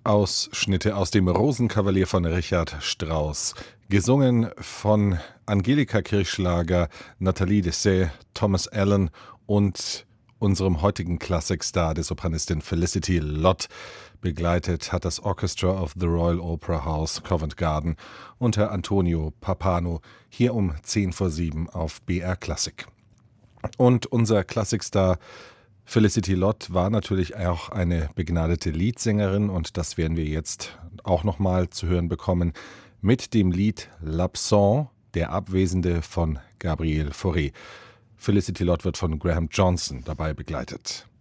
Ausschnitte aus dem Rosenkavalier von Richard Strauss, gesungen von Angelika Kirchschlager, Nathalie Dessay, Thomas Allen und unserem heutigen Klassikstar, der Sopranistin Felicity Lott. Begleitet hat das Orchestra of the Royal Opera House Covent Garden unter Antonio Pappano, hier um 6:10 auf BR Klassik. Und unser Klassikstar Felicity Lott war natürlich auch eine begnadete Leadsängerin und das werden wir jetzt auch nochmal zu hören bekommen mit dem Lied L'Absent, der Abwesende von Gabriel Fauré. Felicity Lott wird von Graham Johnson dabei begleitet.